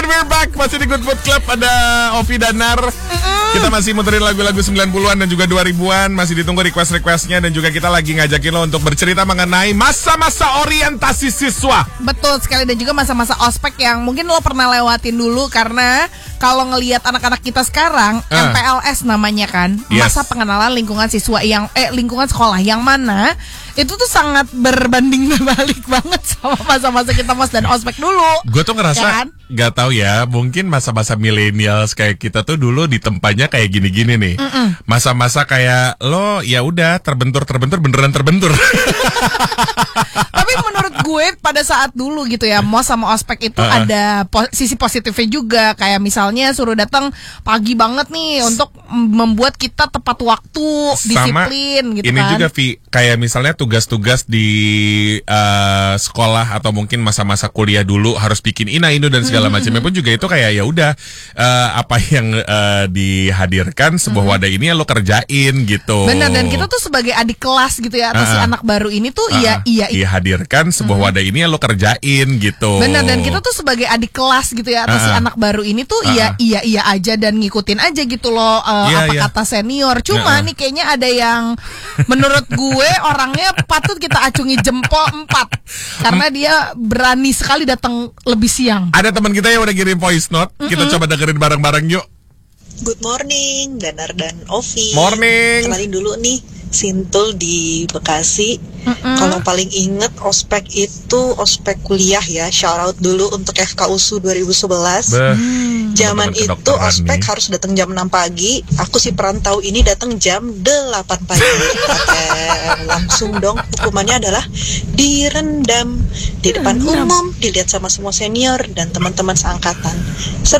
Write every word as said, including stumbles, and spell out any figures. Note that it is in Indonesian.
And we're back, masih di Good Food Club. Ada Ovi dan Nar. Kita masih muterin lagu-lagu sembilan puluhan dan juga dua ribuan. Masih ditunggu request-requestnya. Dan juga kita lagi ngajakin lo untuk bercerita mengenai masa-masa orientasi siswa. Betul sekali. Dan juga masa-masa ospek yang mungkin lo pernah lewatin dulu. Karena kalau ngelihat anak-anak kita sekarang uh. M P L S namanya kan, yes. Masa pengenalan lingkungan siswa yang Eh lingkungan sekolah yang mana itu tuh sangat berbanding berbalik banget sama masa-masa kita mas dan ospek dulu. Gue tuh ngerasa ya kan? Gak tahu ya, mungkin masa-masa milenials kayak kita tuh dulu di tempatnya kayak gini-gini nih. Mm-mm. Masa-masa kayak lo ya udah terbentur-terbentur beneran terbentur. Tapi menurut gue pada saat dulu gitu ya, mos sama ospek itu uh-uh. ada po- sisi positifnya juga. Kayak misalnya suruh datang pagi banget nih untuk membuat kita tepat waktu, disiplin sama gitu ini kan. Ini juga Vi, kayak misalnya tugas-tugas di uh, sekolah atau mungkin masa-masa kuliah dulu harus bikin ina inu dan segala mm-hmm. macamnya pun juga itu kayak ya udah uh, apa yang uh, dihadirkan sebuah mm-hmm. wadah ini ya lo kerjain gitu. Benar, dan kita tuh sebagai adik kelas gitu ya atau uh-uh. si anak baru ini tuh uh-uh. iya iya dihadirkan sebuah mm-hmm. wadah ini ya lo kerjain gitu. Benar, dan kita tuh sebagai adik kelas gitu ya atau uh-uh. si anak baru ini tuh uh-uh. iya iya iya aja dan ngikutin aja gitu loh uh, yeah, apa yeah. kata senior. Cuma uh-uh. nih kayaknya ada yang menurut gue orangnya patut kita acungi jempol empat karena dia berani sekali datang lebih siang. Ada teman kita yang udah kirim voice note, mm-mm. kita coba dengerin bareng-bareng yuk. Good morning, Danar dan Ovi. Morning. Kenalin dulu nih, Sintul di Bekasi. Mm-mm. Kalau paling inget ospek itu ospek kuliah ya. Shout out dulu untuk F K U S U dua ribu sebelas. Hmm. Zaman itu ospek nih harus datang jam enam pagi. Aku si perantau ini datang jam delapan pagi. eh, langsung dong hukumannya adalah direndam di depan umum, dilihat sama semua senior dan teman-teman seangkatan. Seru